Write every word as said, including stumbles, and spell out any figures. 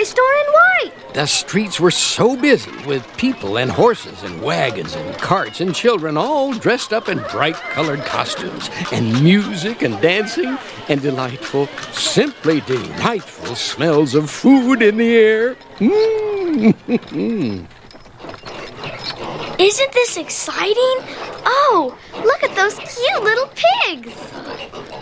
Toy Store in white. The streets were so busy with people and horses and wagons and carts and children all dressed up in bright-colored costumes and music and dancing and delightful, simply delightful smells of food in the air. Mm. Isn't this exciting? Oh, look at those cute little pigs.